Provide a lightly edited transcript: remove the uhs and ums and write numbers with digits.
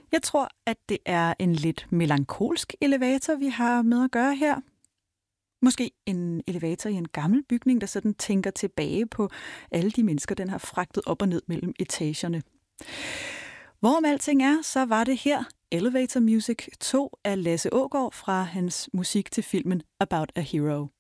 Jeg tror, at det er en lidt melankolsk elevator, vi har med at gøre her. Måske en elevator i en gammel bygning, der sådan tænker tilbage på alle de mennesker, den har fragtet op og ned mellem etagerne. Hvorom alting er, så var det her Elevator Music 2 af Lasse Aagaard fra hans musik til filmen About a Hero.